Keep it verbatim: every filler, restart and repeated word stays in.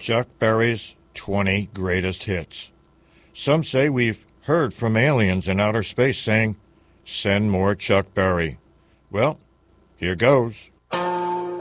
Chuck Berry's twenty Greatest Hits. Some say we've heard from aliens in outer space saying, "Send more Chuck Berry." Well, here goes.